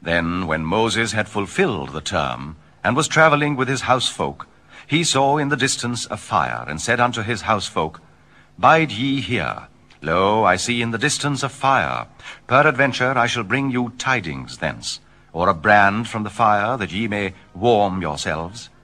Then, when Moses had fulfilled the term, and was travelling with his housefolk, he saw in the distance a fire, and said unto his housefolk, Bide ye here. Lo, I see in the distance a fire. Peradventure I shall bring you tidings thence, or a brand from the fire, that ye may warm yourselves.